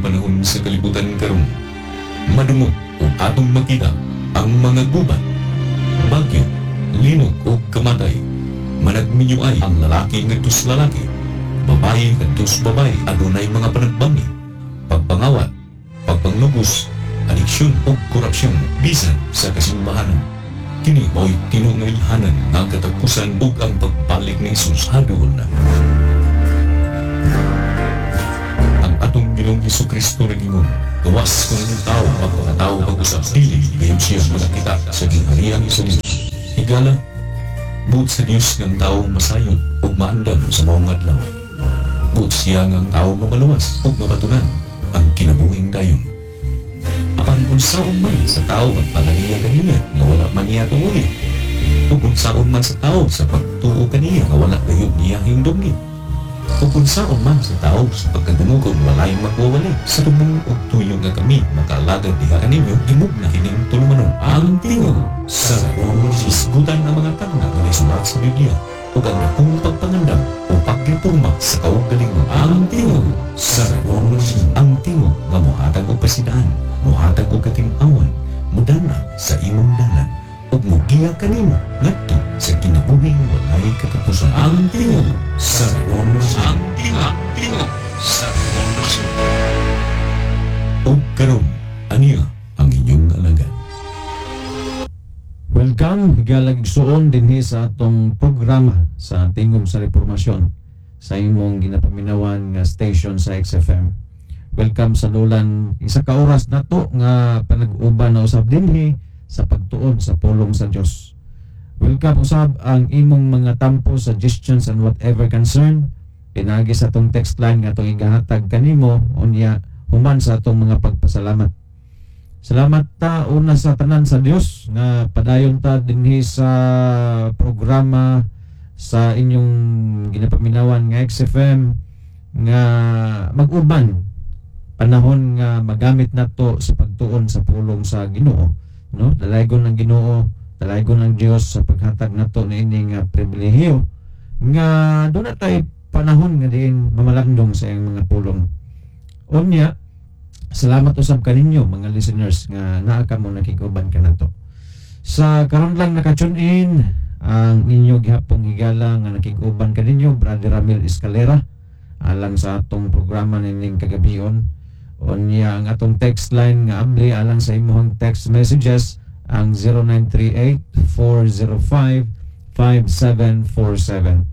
Panahon sa kalibutan karon, madungog o atong makita ang mga gubat, bagyo, linog o kamatay. Managminyo ay ang lalaki ngadtos lalaki, babae ngadtos babae, adunay mga panagbangi, pagpangawat, pagpanglubos, adiksyon o korupsyon bisan sa kasimbahanan. Kini mo'y tinungilhanan ng katapusan ug ang pagbalik ni Jesus hadol na. Ang atong Ginoong Hesukristo nagingon, gawas kung ng tao magpakatao pag-usap, dili gayud siya malakita sa gingharian sa Dios. Higala, buot sa Dios ng tao masayon ug maandam sa maong adlaw. Buot siya ng tao mabaluwas ug mabatunan ang kinabuhing dayon. Apan unsaon man sa tao at panganiya kaniya nga wala man niya tuuli. Ug unsaon man sa tao sa pagtuo kaniya nga wala gayud niya hingdumgi. Ug unsaon man sa tao sa pagkadungog walay magwawali. Sa tumong ug tuyo nga kami makaalagad diha kaninyo, himog na kining tulumanon. Ang tingog sa isgutan ng mga tagna nga nasulat sa Biblia ug ang akong pagpangandam o pagreporma sa kaugalingon. Ang tingog sa ang tingog nga mohatag og pasidaan, mohatag og katim-awan, mudana sa imong dalan ug mogiya kanimo ngadto sa kinabuhing walay katapusan. Ang tingog sa ang tingog sa ug karon aniya ang inyong alagad. Welcome, higalag igsuon dinhi sa atong programa sa Tingog sa Reformasyon sa imong ginapaminawan nga station sa XFM. Welcome sa dulan isa ka oras nato nga panag-uban na usab dinhi sa pagtuon sa pulong sa Dios. Welcome usab ang imong mga tampo, suggestions and whatever concern. Pinagi sa atong text line nga atong igahatag kanimo unya human sa atong mga pagpasalamat. Salamat ta una sa tanan sa Dios nga padayon ta dinhi sa programa sa inyong ginapaminawan nga XFM nga mag-uban panahon nga magamit nato sa pagtuon sa pulong sa Ginoo, no? Dalaygon ng Ginoo, dalaygon ng Dios sa paghatag nato niini nga pribilehiyo nga do na tay panahon nga diin mamalandong sa iyang mga pulong. Unya, salamat usab kaninyo mga listeners nga naa ka mo nakig-uban kanato. Sa karon lang naka-tune in ang inyo gihapong higala nga nakig-uban kaninyo Brother Ramil Escalera alang sa atong programa nining kagabion. Unya ang atong text line nga abli alang sa imong text messages ang 0938-405-5747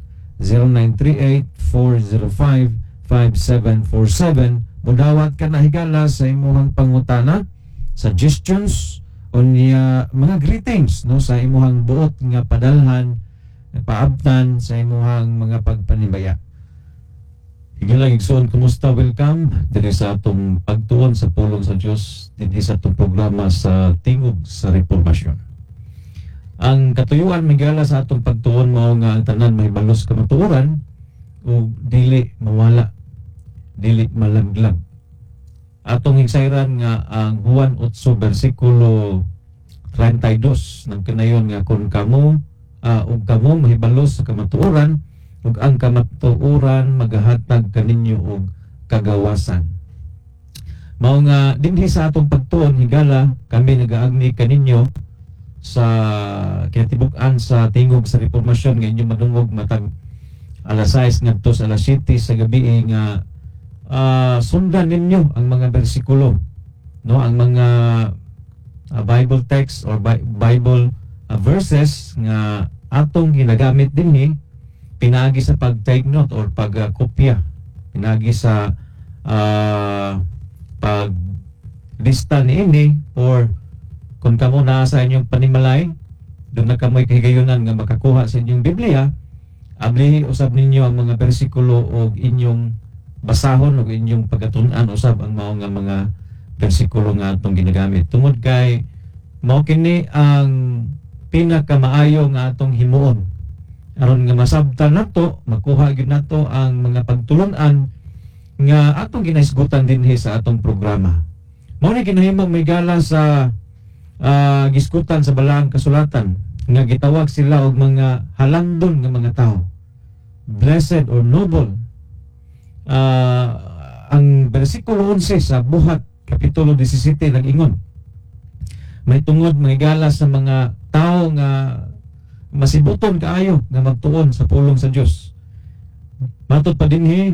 0938-405-5747. Mudawat ka na higala sa imong pangutana, suggestions unya mga greetings no sa imong buot nga padalhan, paabtan sa imong mga pagpanibaya. Higala igsoon, kumusta? Welcome diri sa atong pagtuon sa pulong sa Dios dinhi sa atong programa sa Tingog sa Reformasyon. Ang katuyuan migala sa atong pagtuon mao nga ang tanan mahibalos ka matuoran ug dili mawala, dili malaglag. Atong higsayran nga ang Juan 8 versikulo 32 nang kanayon nga kung kamo ug kamo mahibalos sa kamatuoran ug ang kamatuoran magahatag kaninyo og kagawasan. Mao nga dinhi sa atong pagtuon higala kami nagaagni kaninyo sa kinatibuk-an sa Tingog sa Reformasyon nga inyo madungog matag alas 6 ngadto sa alas 7 sa gabi nga sundan ninyo ang mga bersikulo, no, ang mga Bible text or Bible verses nga atong ginagamit dinhi pinagi sa pag-take note or pag-kopya, pinagi sa pag-lista niini or kung kamo na sa inyong panimalay doon na kamoy kahigayunan nga makakuha sa inyong Biblia, abli usab ninyo ang mga bersikulo o inyong basahon o inyong pagkatun-an usab ang mao nga mga bersikulo nga atong ginagamit tungod kay mao kini ang pinakamaayo nga atong himuon aron nga masabtan nato, makuha gyud nato ang mga pagtulon-an nga atong ginahisgutan dinhi sa atong programa. Mao ni kinahimong may gala sa gisgutan sa balaang kasulatan nga gitawag sila og mga halangdon nga mga tao, blessed or noble ang bersikulo 11 sa Buhat kapitulo 17 nag-ingon, may tungod mahigala sa mga tao nga masibuton kaayo nga magtuon sa pulong sa Dios. Matod pa dinhi,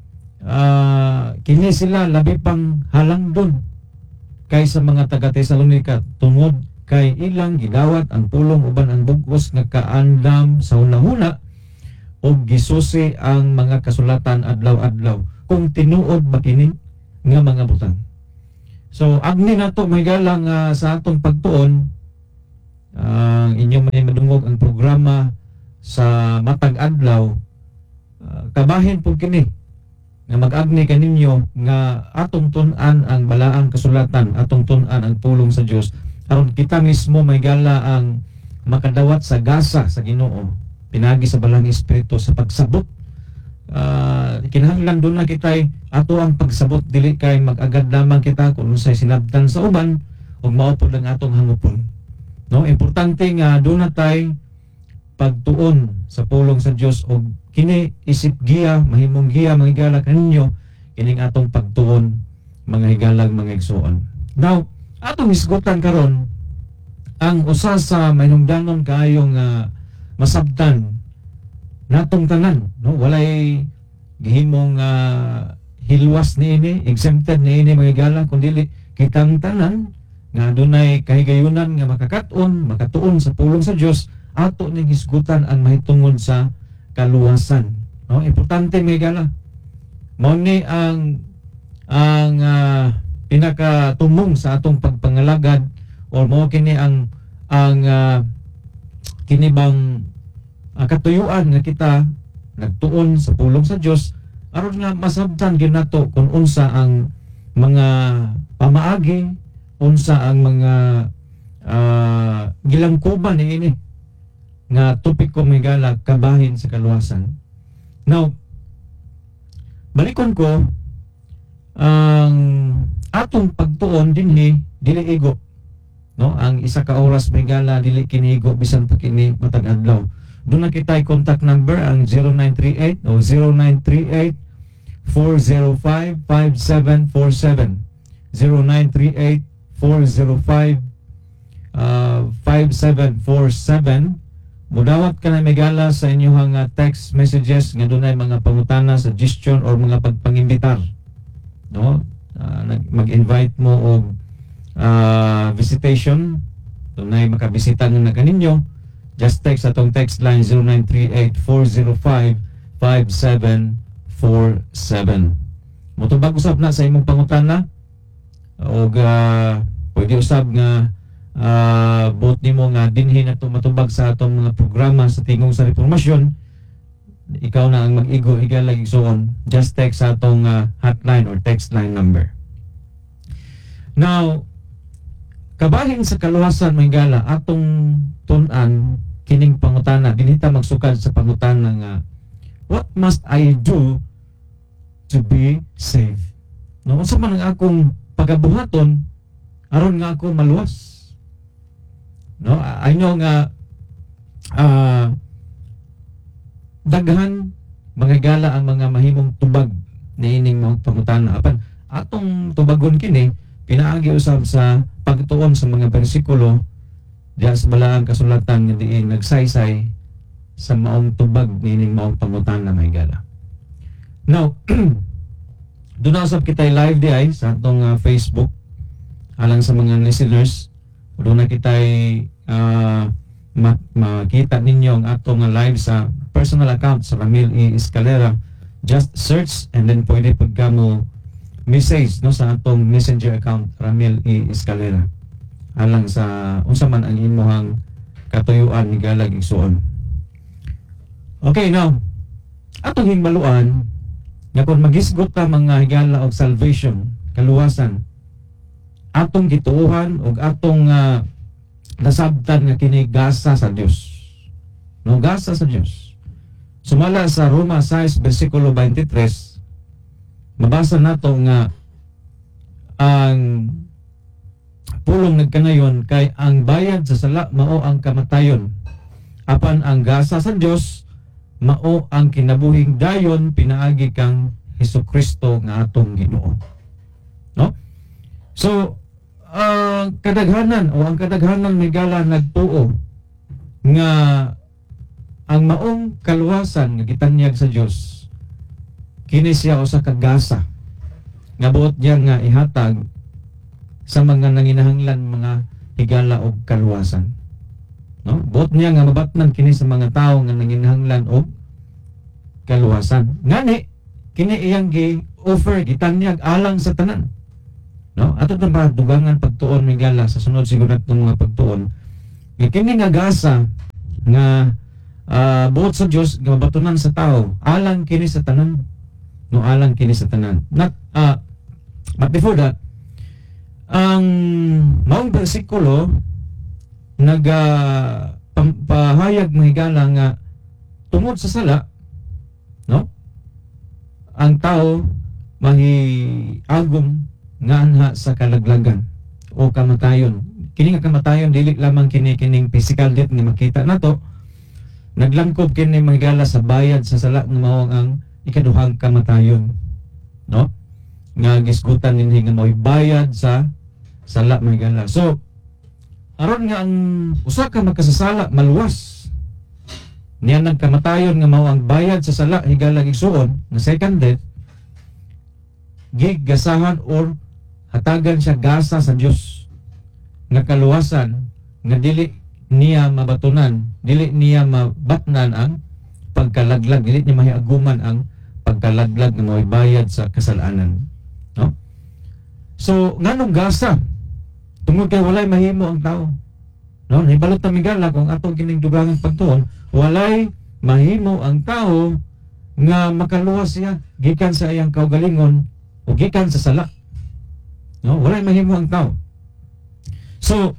kini sila labi pang halangdon kaysa mga taga Tesalonika tungod kay ilang gidawat ang pulong uban ang bugos nga kaandam sa hunahuna og gisusi ang mga kasulatan adlaw-adlaw kung tinuod ba kini nga mga butang. So agni nato mahigala nga sa atong pagtuon, ang inyong may madungog ang programa sa matag adlaw, kabahin po kini nga mag-agni kaninyo nga atong tun-an ang balaang kasulatan, atong tun-an ang pulong sa Dios aron kita mismo mahigala ang makadawat sa gasa sa Ginoo pinagi sa balang espiritu sa pagsabot. Kinahanglan doon na kitay ato ang pagsabot, dili kay mag-agad lamang kita kung unsay sinabtan sa uban ug maupod lang atong hangupon. No, importante nga doon na tay pagtuon sa pulong sa Dios og kini isip giya, mahimong giya mga higala kaninyo kining atong pagtuon mga higalag mga igsoon. Now, atong isgutan karon ang usa sa mainungdanon kaayong masabtan natong tanan, no? Walay gihimong hilwas niini, exempted niini mga higala, kundi kitang tanan nga dunay kahigayunan nga makatuon sa pulong sa Dios, ato ning hisgutan ang mahitungod sa kaluwasan. No, importante mga higala. Mao ni ang pinakatumong sa atong pagpangalagad, or mao kini ang kini bang katuyuan nga kita nagtuon sa pulong sa Dios aron nga masabtan gyud nato kung unsa ang mga pamaagi, unsa ang mga gilangkuban niini nga topiko migala kabahin sa kaluwasan. Now, balikon ko ang atong pagtuon dinhi dili igo, no? Ang isa ka oras migala dili kinigo bisan pa kini matag adlaw. Doon na kita contact number ang 0938 o 0938-405-5747 0938-405-5747. Mudawat ka na megala sa inyong text messages nga doon ay mga pangutana, suggestion or mga pagpangimbitar, no? Mag-invite mo og visitation, doon ay makabisita nga na kaninyo. Just text atong text line 0938-405-5747. Mutubag usab na sa imong pangutana o pwede usab nga buot nimo nga dinhi na matubag sa atong mga programa sa tingog sa reformasyon. Ikaw na ang mag-igo higala igsoon. Just text sa atong hotline or text line number. Now, kabahin sa kaluwasan mga higala atong tun-an kining pangutana, dinita magsukad sa pangutana nga what must I do to be saved? No, unsa man ang akong pagabuhaton aron nga ako maluwas? No, I know nga daghan mga gala ang mga mahimong tubag niining mga pangutana. Apan atong tubagon kini pinaagi usab sa pagtuon sa mga bersikulo diya sa balaang kasulatan nga diin nagsaysay sa maong tubag nining maong pangutana mga higala. Now, doon na usab kita live di ay sa atong Facebook alang sa mga listeners. Doon na kita makita ninyo ang atong live sa personal account sa Ramil E. Escalera. Just search and then pwede pagkamo message no sa atong messenger account Ramil E. Escalera alang sa unsa man ang imong katuyuan higalag igsuon. Okay, now atong hingmaluan nga kung magisgot ta mga higala og salvation, kaluwasan, atong gituohan og atong nasabtan nga kini gasa sa Dios. No, gasa sa Dios. Sumala sa Roma 6 bersikulo 23, mabasa nato nga ang pulong nagkanayon kay ang bayad sa sala mao ang kamatayon, apan ang gasa sa Dios mao ang kinabuhing dayon pinaagi kang Hesukristo nga atong Ginoo. No? So, kadaghanan o ang kadaghanan may gala nagtuo nga ang maong kaluwasan nga gitanyag sa Dios kini siya usa ka gasa nga buot niya nga ihatag sa mga nanginahanglan mga higala og kaluwasan. No? Buot niya nga mabatnan kini sa mga tawo nga nanginahanglan og kaluwasan. Ngani kini iyang gi-offer gitanyag alang sa tanan. No? Ato na ba dugangan pagtuon migala sa sunod siguro natong mga pagtuon. Kini nga gasa nga buot sa Dios nga mabatunan sa tawo alang kini sa tanan. No, alang kini sa tanan. But before that, ang maong bersikulo pahayag mahigala nga tungod sa sala, no? Ang tao mahiagom nga anha sa kalaglagan o kamatayon. Kini nga kamatayon dili lamang kining physical death ni makita nato. Naglangkob kini mahigala sa bayad sa sala nga mao ang ikaduhang kamatayon, no? Nga gisgutan ninhi nga mo'y bayad sa sala mahigala. So aron nga ang usa ka makasasala maluwas niya nagkamatayon nga mao ang bayad sa sala higala igsuon nga second death, gigasahan or hatagan siya gasa sa Dios nga kaluwasan nga dili niya mabatunan, dili niya mabatnan ang pagkalaglag, dili niya mahiaguman ang pagkalaglag nga mo'y bayad sa kasalanan, no? So nganong gasa tungod kay walay mahimo ang tao, no? Hibalot ta migala kung atong kining dugangan pagtuon, walay mahimo ang tao nga makaluwas siya gikan sa iyang kaugalingon o gikan sa sala, no? Walay mahimo ang tao. So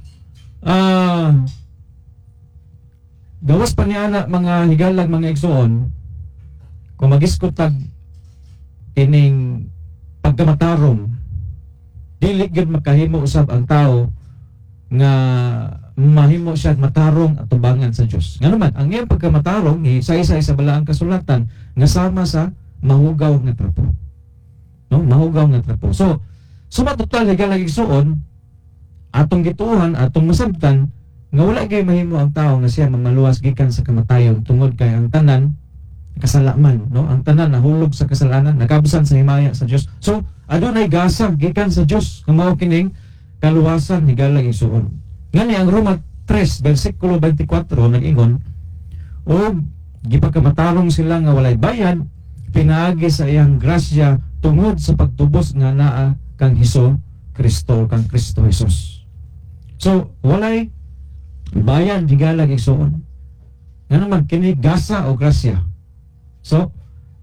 gawas pa niya na mga higalag mga igsoon kung magiskot tag ining pagkamatarong dili gyud makahimo usab ang tao nga mahimo siya matarong at tubangan sa Dios. Nga naman ang iyang pagkamatarong isa-isa sa balaang kasulatan nga sama sa mahugaw nga trapo. No, mahugaw nga trapo. So sumatotal higalag igsoon atong gituohan, atong masabtan nga wala gay mahimo ang tao nga siya mamaluwas gikan sa kamatayon tungod kay ang tanan kasalaman, no? Ang tanan nahulog sa kasalanan, nakabusan sa himaya sa Dios. So adunay gasa gikan sa Dios nga mao kining kaluwasan higalag igsuon. Ngani ang Roma 3 bersikulo 24 nag-ingon, o gipagkamatarong sila nga walay bayad pinaagi sa iyang grasya tungod sa pagtubos nga naa kang Kristo kang Kristo Jesus. So walay bayan higalag igsuon. Nga naman kini gasa o grasya. So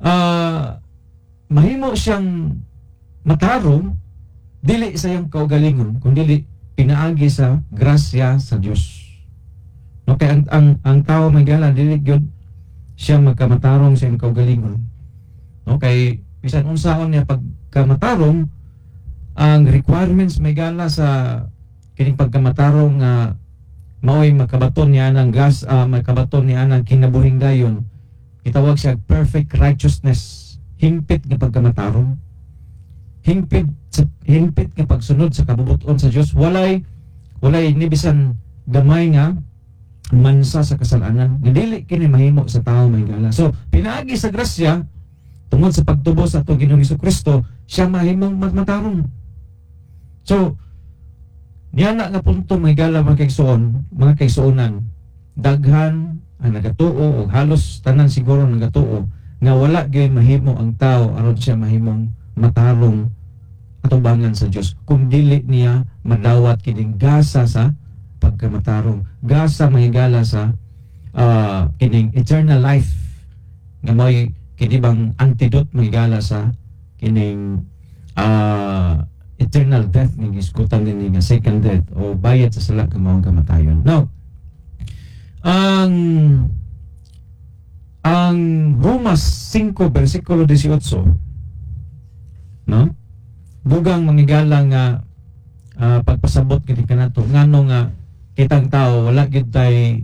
mahimo siyang matarong dili sa iyang kaugalingon kundi pinaagi sa grasya sa Dios. No, kay ang tao magala dili gyud siya magkamatarong sa iyang kaugalingon. No, kay bisan unsaon niya pagkamatarong ang requirements magala sa kining pagkamatarong nga mao'y makabaton niya ng makabaton niya ng kinabuhing dayon. Itawag siya perfect righteousness. Hingpit nga pagkamatarong. Hingpit nga pagsunod sa kabubuton sa Dios. Walay ni bisan gamay nga mansa sa kasalanan. Dili kini mahimo sa tao mahigala. So pinaagi sa grasya tungod sa pagtubos sa atong Ginoong Hesukristo, siya mahimong magmatarong. So niya na nga punto mahigala mga kaigsuonan, daghan ang nagatuo o halos tanan siguro nagatuo nga wala gyud mahimo ang tao aron siya mahimong matarong atubangan sa Dios kung dili niya madawat kining gasa sa pagkamatarong, gasa mahigala sa kining eternal life nga mo'y kinibang antidote mahigala sa kining eternal death ng iskutan din nga second death o bayad sa sala nga maong kamatayon. Now, ang Romas 5 bersikulo 18, no? Bugang manghigala nga pagpasabot kini kanato ngano nga kitang tao wala gyud tay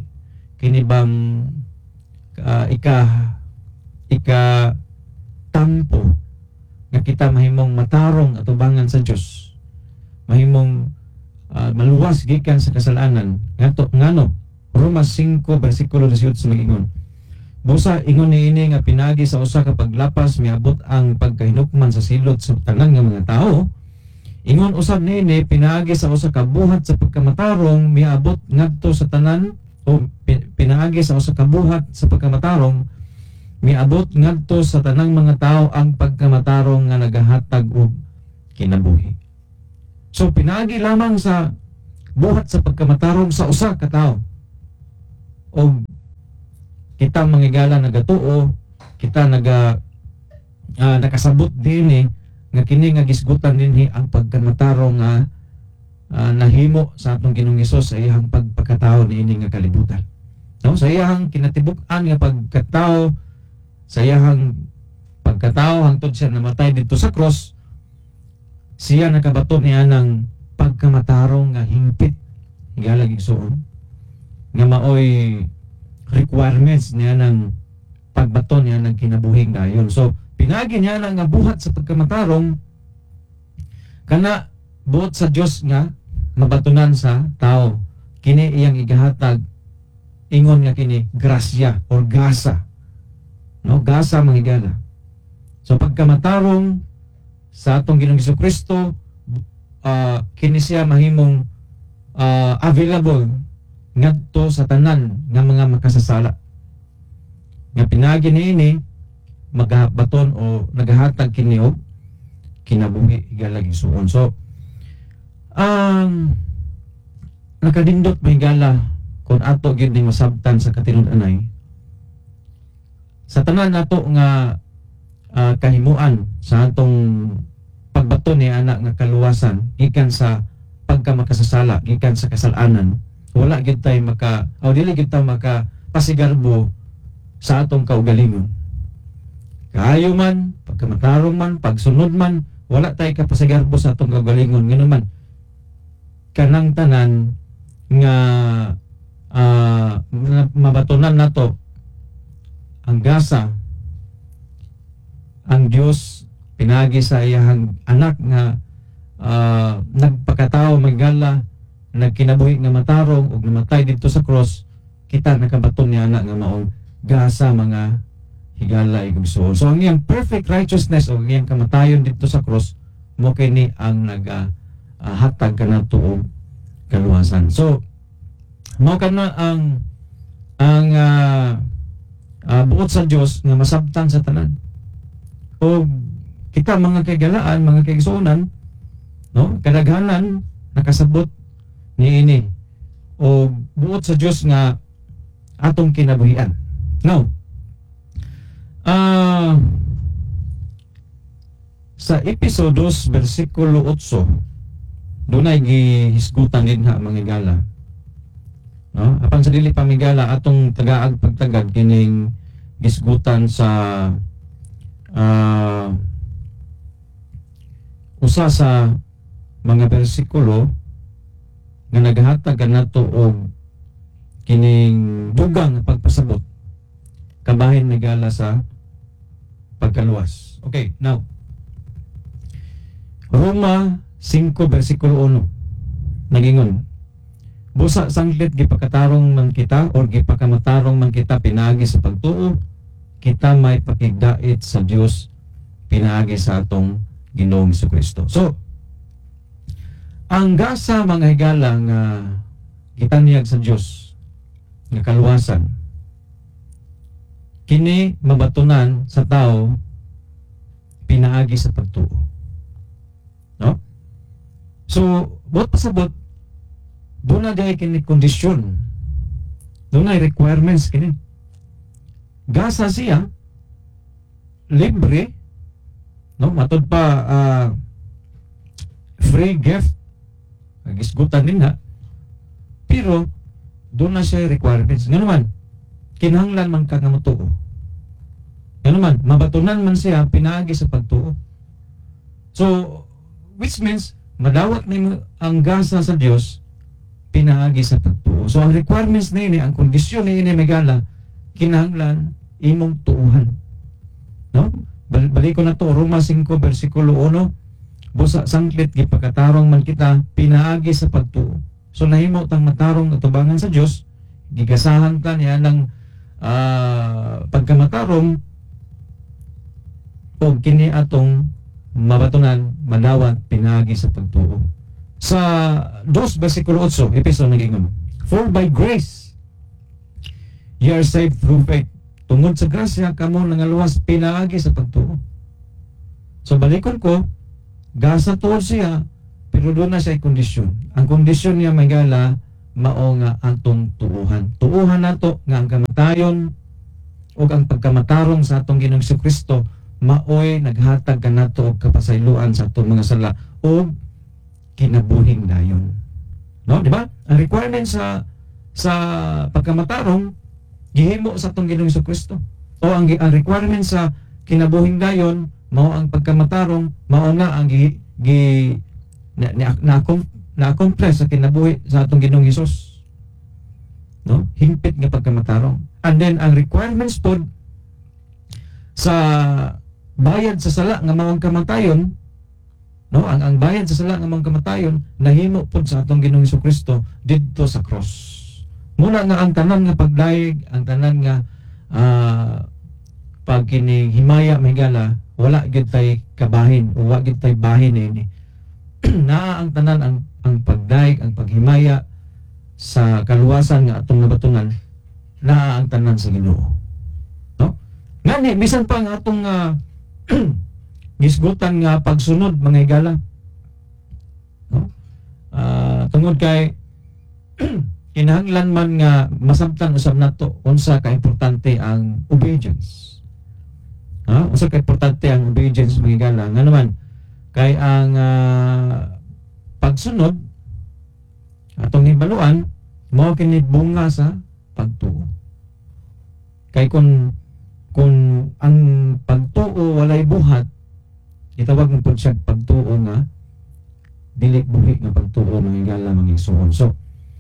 kinibang ika tampo nga kita mahimong matarong atubangan sa Dios, mahimong maluwas gikan sa kasalanan. Ngano Romas 5 bersikulo 18 mag-ingon, busa ingon niini nga pinagi sa usa ka paglapas miabot ang pagkahinukman sa silot sa tanan nga mga tao. Ingon usab niini pinagi sa usa ka buhat sa pagkamatarong miabot ngadto sa tanan, o pinagi sa usa ka buhat sa pagkamatarong miabot ngadto sa tanang mga tao ang pagkamatarong nga nagahatag og kinabuhi. So pinagi lamang sa buhat sa pagkamatarong sa usa ka tawo. O kita manghigala nagatuo, kita nakasabot dinhi nga kini nga gisgutan dinhi ang pagkamatarong nga nahimo sa atong Ginoong Hesus sa iyang pagpakatao niini nga kalibutan. No, sa iyang kinatibuk-an nga pagkatao, sa iyang pagkatao hangtod siya namatay dito sa cross, siya nakabato niya ng pagkamatarong nga hingpit higala gigsuon nga maoy requirements niya ng pagbato niya ng kinabuhing dayon. So pinagi niya na nga buhat sa pagkamatarong kana buot sa Dios nga mabatunan sa tao, kini iyang igahatag, ingon nga kini grasya or gasa, no, gasa manghigala. So pagkamatarong sa atong Ginoong Jesucristo, kini siya mahimong available ngadto sa tanan nga mga makasasala nga pinagi niini magabaton o nagahatag kini og kinabuhi higala gisuon. So nakadindot mahigala kung ato gyud ning masabtan sa katinud-anay sa tanan nato nga kahimuan sa atong pagbaton ni anak nga kaluwasan gikan sa pagkamakasasala gikan sa kasalanan. Wala gyud tay dili gyud ta maka pasigarbo sa atong kaugalingon. Kaayo man, pagkamatarong man, pagsunod man, wala tay kapasigarbo sa atong kaugalingon. Ngano man kanang tanan nga mabatunan nato ang gasa, ang Dios pinagi sa iyang anak nga nagpakatao magala, nagkinabuhi nga matarong ug namatay dito sa cross, kita nakabaton niya anak nga maong gasa mga higala igugsuon. So ang iyang perfect righteousness o ang iyang kamatayon dito sa cross mo kini ang hatag kanato og kaluwasan. So mao kana ang buot sa Dios nga masabtan sa tanan. O kita mga kaigalaan, mga kaigsuonan, no, kadaghanan nakasabot niini o buot sa Dios nga atong kinabuhian. Now, sa Episodos bersikulo 8 dunay gihisgutan din ha mga higala, no, apan sa dili pamigala atong tagaag pagtagad kining gisgutan sa usa sa mga bersikulo nga naghatag kanato og kining dugang pagpasabot kabahin nagala sa pagkaluwas. Okay, now Roma 5 bersikulo 1 nagingon, busa sanglit gipakatarong man kita or gipakamatarong man kita pinagi sa pagtuo, kita may pakigdait sa Dios pinagi sa atong Ginoong Jesucristo. So ang gasa mga higala nga gitaniyag sa Dios nga kaluwasan kini mabatunan sa tao pinaagi sa pagtuo, no? So buot pasabot doon na dahil kini kondisyon, doon na requirements kini. Gasa siya libre, no, matod pa free gift gisgutan din ha, pero doon na siya requirements. Nga naman kinahanglan man ka nga matuo, nga naman mabatunan man siya pinaagi sa pagtuo. So which means madawat na ang gasa sa Dios pinaagi sa pagtuo. So ang requirements na ini, ang kondisyon na ini megala, kinahanglan imong tuuhan, no? balik ko na to, Roma 5 versikulo 1, busa sangklit gipakatarong man kita pinaagi sa pagtuo. So nahimo tang matarong atubangan sa Dios, gigasahan ta niya ng pagkamatarong o kini atong mabatunan madawat pinaagi sa pagtuo. Sa 2 versikulo 8 episode naging for by grace you are saved through faith. Tungod sa grasya, kamo nangaluwas pinaagi sa pagtuo. So balikon ko, gasa tuod siya, pero doon na siya kondisyon. Ang kondisyon niya may gala, mao nga atong tuuhan. Tuuhan nato nga ang kamatayon o ang pagkamatarong sa atong Ginoong Kristo maoy naghatag kanato og kapasayloan sa atong mga sala o kinabuhing dayon. No, di ba? Ang requirement sa pagkamatarong gihimo sa atong Ginoong Kristo. O ang requirement sa kinabuhing dayon mao ang pagkamatarong, mao na ang na-accomplish sa kinabuhi sa atong Ginoong Hesus. No? Hingpit nga pagkamatarong. And then ang requirements pod sa bayad sa sala nga mao ang kamatayon, no? Ang bayad sa sala nga mao ang kamatayon nahimo pod sa atong Ginoong Kristo didto sa cross. Muna nga ang tanan nga pagdaig, ang tanan nga pagkining himaya may gala, wala gyud tay kabahin o wala gyud tay bahin ini. Na ang tanan ang pagdaig, ang paghimaya sa kaluwasan nga atong nabatunan na ang tanan sa Ginoo. No? Ngani bisan pa ang atong gisgutan nga pagsunod mga higala. No? Tungod kay kinahanglan man nga masabtan usab nato unsa ka importante ang obedience. Unsa ka importante ang obedience mga higala? Nga naman kay ang pagsunod atong hibaluan mao kini bunga sa pagtuo. Kay kung ang pagtuo walay buhat, itawag mo pud siya pagtuo nga dili buhi nga pagtuo mga higala mga igsoon. So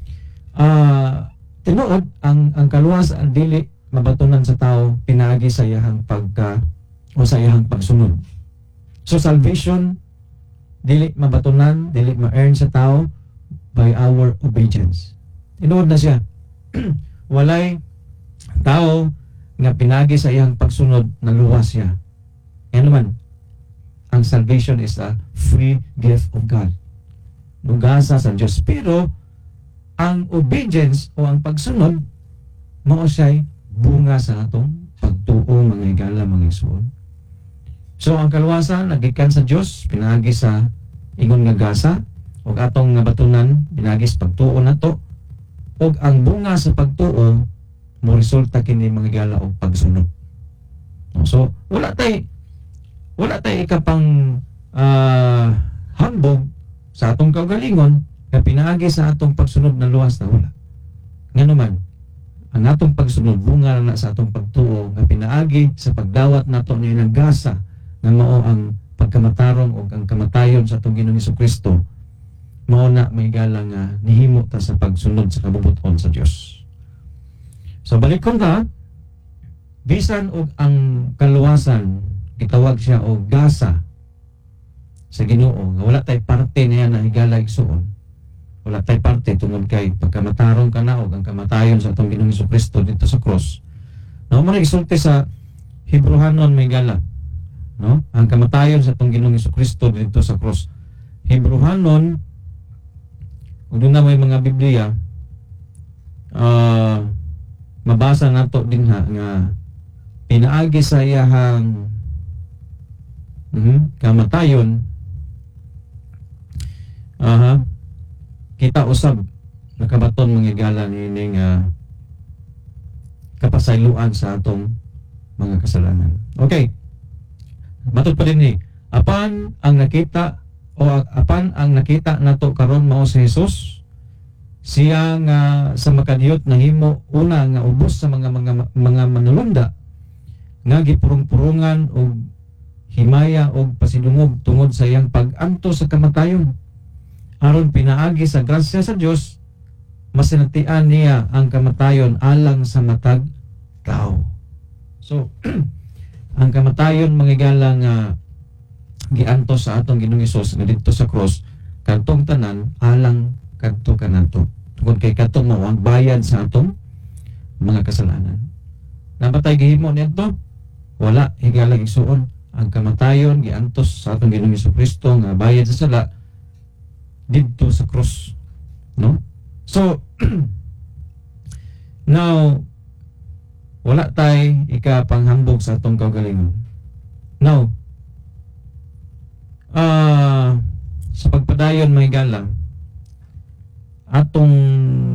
tinuod ang kaluwas ang dili mabatunan sa tao pinaagi sa iyahang sa iyahang pagsunod. So salvation dili mabatunan, dili ma-earn sa tao by our obedience. Tinuod na siya. Walay tao nga pinagi sa iyang pagsunod naluwas siya. Yan naman, ang salvation is a free gift of God. Nugasa sa Diyos. Pero ang obedience o ang pagsunod mao siya'y bunga sa atong pagtuo mga higala mga igsoon. So ang kaluwasan nagikan sa Dios pinagi sa ingon nga gasa ug atong nga batunan pinagi sa pagtuo nato ug ang bunga sa pagtuo mo resulta kini mga higala og pagsunod. So wala tay ikapang hambog sa atong kaugalingon nga pinaagi sa atong pagsunod na luwas na wala. Nga naman, ang atong pagsunod bunga na sa atong pagtuo nga pinaagi sa pagdawat nato ni ng gasa nga mao ang pagkamatarong o ang kamatayon sa atong Ginoong Kristo mao na may gala nga nihimo ta sa pagsunod sa kabubuton sa Dios. So balikon ta, bisan og ang kaluwasan gitawag siya og gasa sa Ginoo nga wala tay parte niya na higala igsoon. Wala tay parte tungod kay pagkamatarong ka na o ang kamatayon sa atong Ginoong Kristo dito sa cross. No, mo nagsulti sa Hebrehanon may gala. No? Ang kamatayon sa atong Ginoong Kristo dito sa cross. Hebrehanon ug doon na may mga Biblia mabasa nato din nga pinaagi sa iyahang kamatayon kita usab nakabaton mga higala nining kapasayloan sa atong mga kasalanan. Okay. Matod pa din ni apan ang nakita nato karon mao si Jesus siya nga sa makadiyot nahimo una nga ubos sa mga manulunda nga gipurong-purungan og himaya og pasidungog tungod sa iyang pag-anto sa kamatayon. Aron pinaagi sa grasya sa Dios masinatian niya ang kamatayon alang sa matag tao. So ang kamatayon manghigala nga giantos sa atong Ginoong Hesus nga didto sa cross kadtong tanan alang kadto kanato tungod kay kadto mao ang bayad sa atong mga kasalanan. Namatay gihimo niadto wala higala igsuon ang kamatayon giantos sa atong Ginoong Hesukristo nga bayad sa sala didto sa cross, no? So now wala tay ikapanghambog sa atong kaugalingon. Now sa pagpadayon mahigala atong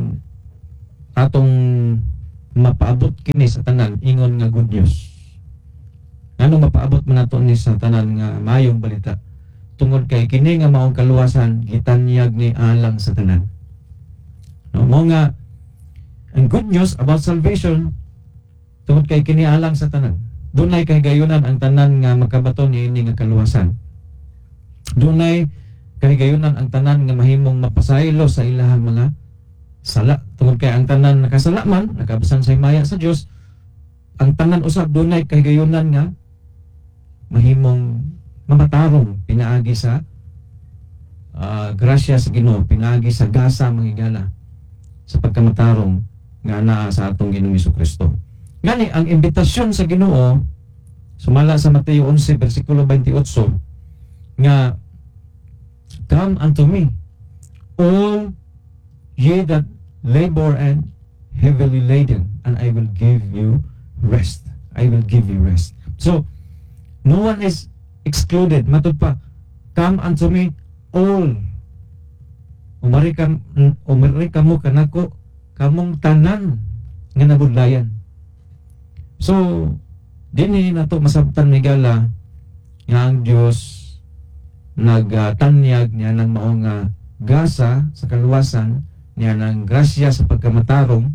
mapaabot kini sa tanan ingon nga good news. Ano mapaabot man nato ni sa tanan nga mayong balita tungod kay kini nga maong kaluwasan gitanyag ni alang sa tanan. No, mo nga ang good news about salvation tungod kay kini alang sa tanan. Dunay kahigayunan ang tanan nga makabaton niini nga kaluwasan. Dunay kahigayunan ang tanan nga mahimong mapasaylo sa ilahang mga sala tungod kay ang tanan nakasala man nakabasan sa himaya sa Dios. Ang tanan usab dunay kahigayunan nga mahimong mamatarong pinaagi sa grasya sa Ginoo, pinaagi sa gasa manghigala sa pagkamatarong nga naa sa atong Ginoong Hesukristo. Ngani ang imbitasyon sa Ginoo sumala sa Mateo 11 bersikulo 28 nga come unto me all ye that labor and heavily laden and I will give you rest. I will give you rest. So no one is excluded. Matud pa, come unto me all. Umari ka mo kanako kamong tanan nga nabudlayan. So dinhi nato masabtan migala nga ang Dios nagtanyag niya ng maong gasa sa kaluwasan niya ng grasya sa pagkamatarong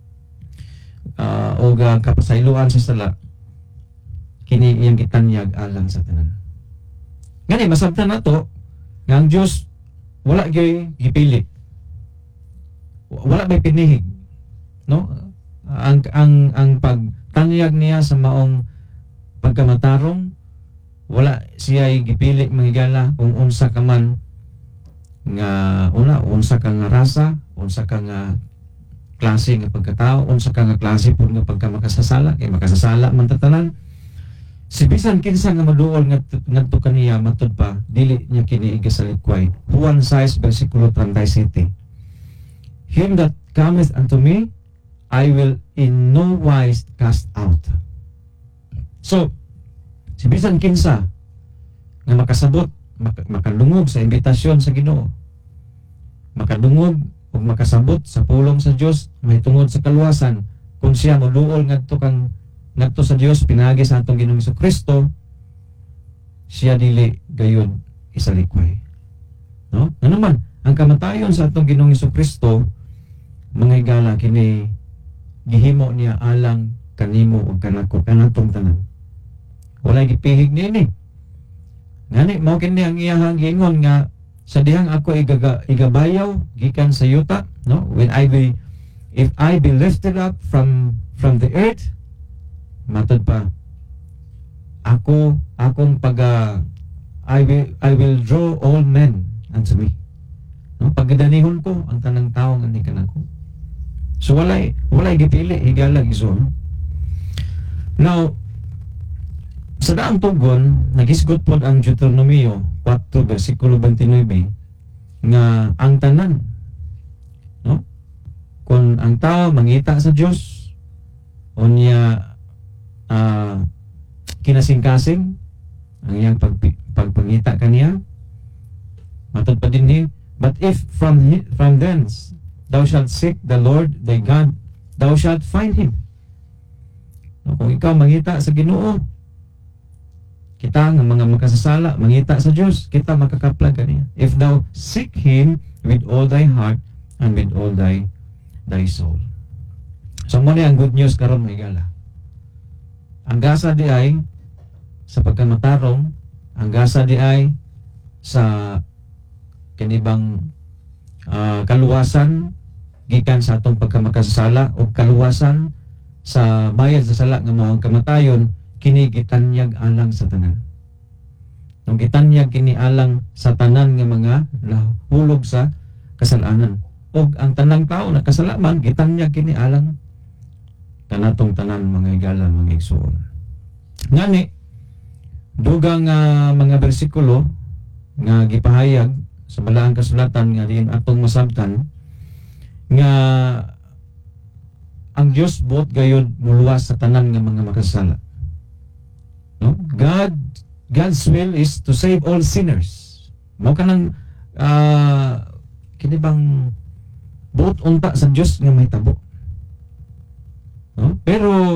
o kapasayloan sa sala kini iyang gitanyag alang sa tanan. Ngani masabtan nato nga ang Dios wala gyud gipili. Wala may pinihig, no? Ang pagtanyag niya sa maong pagkamatarong wala siya gipili manghigala kung unsa ka man nga unsa ka nga rasa, unsa ka nga klase nga pagkatao, unsa ka nga klase pud nga pagka makasasala kay makasasala man tatanan. Si bisan kinsa nga maduol ngadto kaniya matud pa dili niya kini igasalikway. Juan 6 bersikulo 37. Him that cometh unto me I will in no wise cast out. So si bisan kinsa nga makasabot makadungog sa imbitasyon sa Ginoo, makadungog ug makasabot sa pulong sa Dios mahitungod sa kaluwasan kung siya moduol ngadto sa Dios pinagi sa atong Ginoong Hesukristo, siya dili gayon isalikway, no? Ano man ang kamatayon sa atong Ginoong Hesukristo mga higala kini gihimo niya alang kanimo ug kanako kanatong tanan. Wala gipihig niini. Ngani mao kini ang iyang giingon nga sa dihang ako igabayaw gikan sa yuta, no? If I be lifted up from the earth, matod pa akong I will draw all men unto me. No, pagdanihon ko ang tanang tawo nga ni kanako. So walay gipili higala gison. Now sa daang tugon nagisgot pod ang Deuteronomio 4 bersikulo 29 nga ang tanan, no? Kung ang tao mangita sa Dios unya kinasing-kasing ang iyang pagpangita kaniya matod pa dinhi, but if from thence thou shalt seek the Lord thy God, thou shalt find him. No, kung ikaw mangita sa Ginoo, kita nga mga makasasala mangita sa Dios, kita makakaplag kaniya. If thou seek him with all thy heart and with all thy soul. So mo ni ang good news karon mahigala. Ang gasa di ay sa pagkamatarong, ang gasa di ay sa kanibang kaluwasan gikan sa atong pagkamakasasala o kaluwasan sa bayad sa sala nga mao ang kamatayon kini gitanyag alang sa tanan. Nung gitanyag kini alang sa tanan nga mga nahulog sa kasalanan. O ang tanang tao na kasalaman, gitanyag kini alang tanatong tanan mga higala, mga igsoon. Ngani, dugang mga bersikulo nga gipahayag sa balaang kasulatan nga diin atong masabtan nga ang Dios buot gayud muluwas sa tanan nga mga makasala. No? God's will is to save all sinners. Mao kanang kini bang buot unta sa Dios nga mahitabo. No? Pero